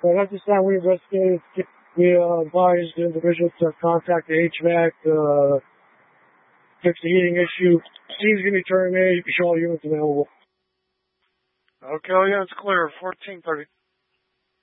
But at this time, we investigated. We advised the individual to contact the HVAC, fix the heating issue. Scene's going to be terminated. You can show all units available. Okay, all units clear. 1430.